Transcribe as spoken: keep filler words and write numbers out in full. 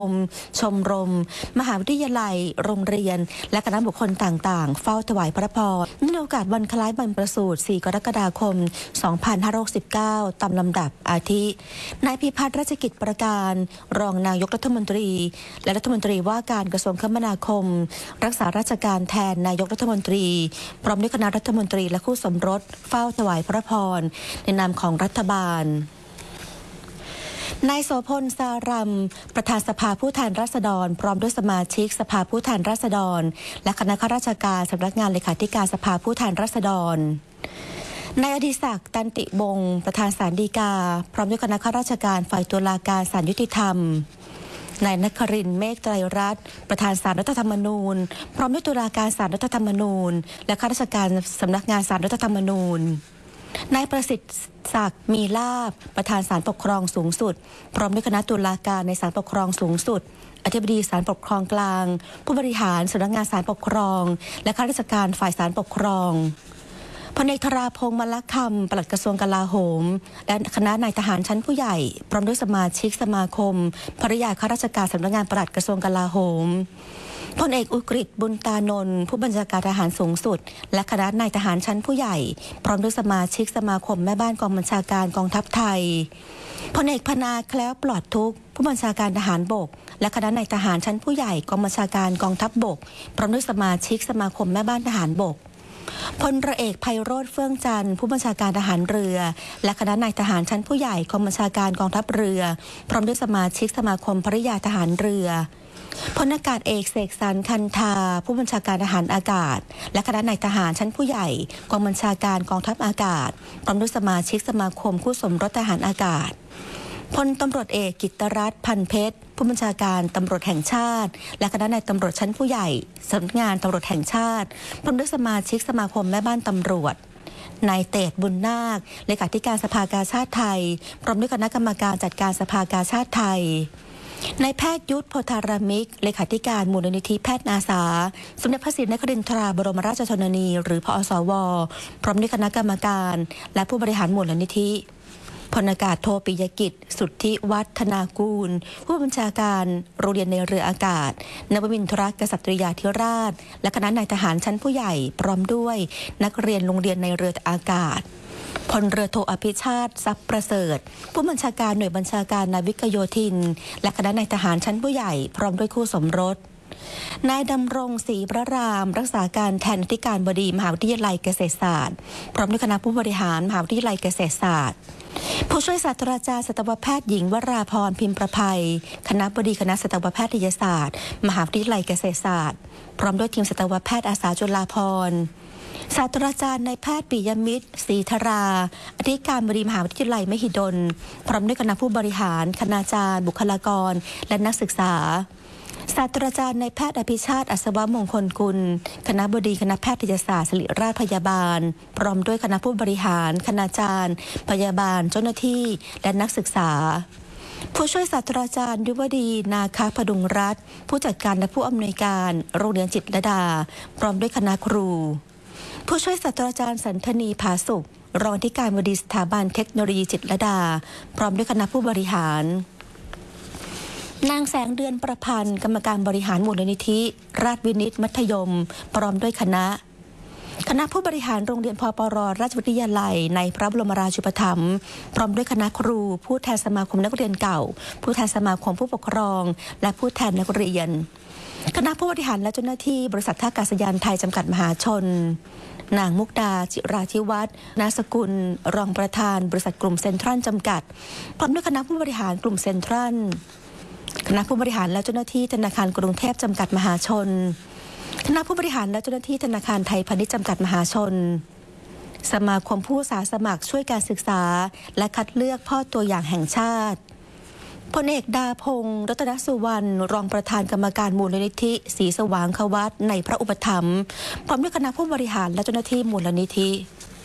ชมรมมหาวิทยาลัยโรงเรียนและคณะบุคคลต่างๆเฝ้าถวายพระพรในโอกาสวันคล้ายบรรพสูตรสี่กรกฎาคมสองพันห้าร้อยหกสิบเก้าตามลำดับอาทินายพิพัฒน์ราชกิจประการรองนายกรัฐมนตรีและรัฐมนตรีว่าการกระทรวงคมนาคมรักษาราชการแทนนายกรัฐมนตรีพร้อมด้วยคณะรัฐมนตรีและคู่สมรสเฝ้าถวายพระพรในนามของรัฐบาลนายโสพลสารัมประธานสภาผู้แทนราษฎรพร้อมด้วยสมาชิกสภาผู้แทนราษฎรและคณะข้าราชการสำนักงานเลขาธิการสภาผู้แทนราษฎรนายอดิศักดิ์ตันติวงศ์ประธานศาลฎีกาพร้อมด้วยคณะข้าราชการฝ่ายตุลาการศาลยุติธรรมนายนครินทร์เมฆไตรรัตน์ประธานศาลรัฐธรรมนูญพร้อมด้วยตุลาการศาลรัฐธรรมนูญและข้าราชการสำนักงานศาลรัฐธรรมนูญนายประสิทธิ์ศักดิ์มีลาภประธานศาลปกครองสูงสุดพร้อมด้วยคณะตุลาการในศาลปกครองสูงสุดอธิบดีศาลปกครองกลางผู้บริหารสำนักงานศาลปกครองและข้าราชการฝ่ายศาลปกครองพลเอกธราพงษ์มลคำปลัดกระทรวงกลาโหมและคณะนายทหารชั้นผู้ใหญ่พร้อมด้วยสมาชิกสมาคมภริยาข้าราชการสำนักงานปลัดกระทรวงกลาโหมพลเอกอุกฤษบุญตานนท์ผู้บัญชาการทหารสูงสุดและคณะนายทหารชั้นผู้ใหญ่พร้อมด้วยสมาชิกสมาคมแม่บ้านกองบัญชาการกองทัพไทยพลเอกพนาแคล้วปลอดทุกข์ผู้บัญชาการทหารบกและคณะนายทหารชั้นผู้ใหญ่กองบัญชาการกองทัพบกพร้อมด้วยสมาชิกสมาคมแม่บ้านทหารบกพลเรือเอกไพโรจน์เฟื่องจันทร์ผู้บัญชาการทหารเรือและคณะนายทหารชั้นผู้ใหญ่กองบัญชาการกองทัพเรือพร้อมด้วยสมาชิกสมาคมภริยาทหารเรือพลอากาศเอกเสกสรรคันธาผู้บัญชาการทหารอากาศและคณะนายทหารชั้นผู้ใหญ่กองบัญชาการกองทัพอากาศพร้อมด้วยสมาชิกสมาคมคู่สมรสทหารอากาศพลตำรวจเอกกิตตรัตน์พันเพชรผู้บัญชาการตำรวจแห่งชาติและคณะนายตำรวจชั้นผู้ใหญ่สำนักงานตำรวจแห่งชาติพร้อมด้วยสมาชิกสมาคมแม่บ้านตำรวจนายเตดบุญนาคเลขาธิการสภากาชาติไทยพร้อมด้วยคณะกรรมการจัดการสภากาชาติไทยนายแพทย์ยุทธโพธารามิกเลขาธิการมูลนิธิแพทย์อาสาสมเด็จพระศรีนครินทราบรมราชชนนีหรือพอสวพร้อมด้วยคณะกรรมการและผู้บริหารมูลนิธิพลอากาศโทปิยกิจสุทธิวัฒนากูลผู้บัญชาการโรงเรียนในเรืออากาศนวมินทรกษัตริยาธิราชและคณะนายทหารชั้นผู้ใหญ่พร้อมด้วยนักเรียนโรงเรียนในเรืออากาศพลเรือโทอภิชาติทรัพย์ประเสริฐผู้บัญชาการหน่วยบัญชาการนาวิกโยธินและคณะนายทหารชั้นผู้ใหญ่พร้อมด้วยคู่สมรสนายดำรงศรีพระรามรักษาการแทนอธิการบดีมหาวิทยาลัยเกษตรศาสตร์พร้อมด้วยคณะผู้บริหารมหาวิทยาลัยเกษตรศาสตร์ผู้ช่วยศาสตราจารย์สัตวแพทย์หญิงวราพรพิมพ์ประภัยคณะบดีคณะสัตวแพทยศาสตร์มหาวิทยาลัยเกษตรศาสตร์พร้อมด้วยทีมสัตวแพทย์อาสาจุฬาภรณ์ศาสตราจารย์นายแพทย์ปิยมิตรศรีธราอธิการบดีมหาวิทยาลัยมหิดลพร้อมด้วยคณะผู้บริหารคณาจารย์บุคลากรและนักศึกษาศาสตราจารย์นายแพทย์อภิชาติอัศวมงคลกุลคณะบดีคณะแพทยศาสตร์ศิริราชพยาบาลพร้อมด้วยคณะผู้บริหารคณาจารย์พยาบาลเจ้าหน้าที่และนักศึกษาผู้ช่วยศาสตราจารย์ยุวดีนาคพดุงรัตน์ผู้จัดการและผู้อำนวยการโรงเรียนจิตรลดาพร้อมด้วยคณะครูผู้ช่วยศาสตราจารย์สันธนีผาสุขรองอธิการบดีสถาบันเทคโนโลยีจิตรลดาพร้อมด้วยคณะผู้บริหารนางแสงเดือนประพันธ์กรรมการบริหารมูลนิธิราชวินิตมัธยมพร้อมด้วยคณะคณะผู้บริหารโรงเรียนพปรราชวิทยาลัยในพระบรมราชูปถัมภ์พร้อมด้วยคณะครูผู้แทนสมาคมนักเรียนเก่าผู้แทนสมาคมผู้ปกครองและผู้แทนนักเรียนคณะผู้บริหารและเจ้าหน้าที่บริษัทท่าอากาศยานไทยจำกัดมหาชนนางมุกดาจิราธิวัฒน์นาสกุลรองประธานบริษัทกลุ่มเซ็นทรัลจำกัดพร้อมด้วยคณะผู้บริหารกลุ่มเซ็นทรัลคณะผู้บริหารและเจ้าหน้าที่ธนาคารกรุงเทพจำกัดมหาชนคณะผู้บริหารและเจ้าหน้าที่ธนาคารไทยพาณิชย์จำกัดมหาชนสมาคมผู้อาสาสมัครช่วยการศึกษาและคัดเลือกพ่อตัวอย่างแห่งชาติพลเอกดาพงศ์รัตนสุวรรณรองประธานกรรมการมูลนิธิศรีสว่างควัตในพระอุปถัมภ์พร้อมด้วยคณะผู้บริหารและเจ้าหน้าที่มูลนิธิ